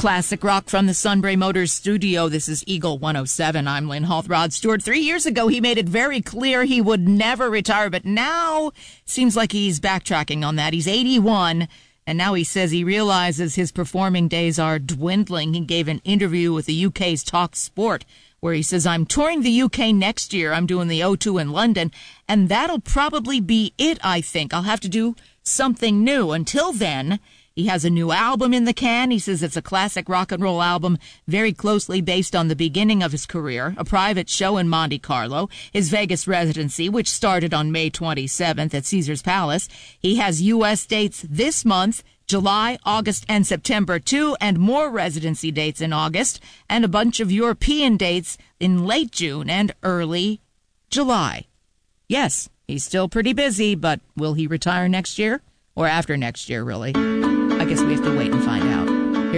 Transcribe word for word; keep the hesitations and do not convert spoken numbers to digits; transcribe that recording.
Classic rock from the Sunbury Motors studio. This is Eagle one oh seven. I'm Lynn Holt. Rod Stewart. Three years ago, he made it very clear he would never retire, but now seems like he's backtracking on that. He's eighty-one, and now he says he realizes his performing days are dwindling. He gave an interview with the U K's Talk Sport, where he says, I'm touring the U K next year. I'm doing the O two in London, and that'll probably be it, I think. I'll have to do something new. Until then, he has a new album in the can. He says it's a classic rock and roll album, very closely based on the beginning of his career, a private show in Monte Carlo, his Vegas residency, which started on May twenty-seventh at Caesars Palace. He has U S dates this month, July, August, and September too, and more residency dates in August, and a bunch of European dates in late June and early July. Yes, he's still pretty busy, but will he retire next year? Or after next year, really? I guess we have to wait and find out.